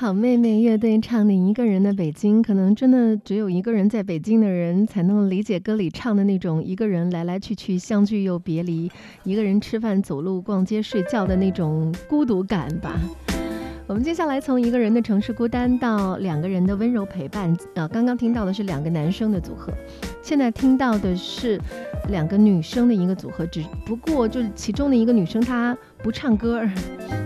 好妹妹乐队唱的《一个人的北京》，可能真的只有一个人在北京的人才能理解歌里唱的那种一个人来来去去，相聚又别离，一个人吃饭、走路、逛街、睡觉的那种孤独感吧。我们接下来从一个人的城市孤单到两个人的温柔陪伴。刚刚听到的是两个男生的组合，现在听到的是两个女生的一个组合，只不过就是其中的一个女生她不唱歌，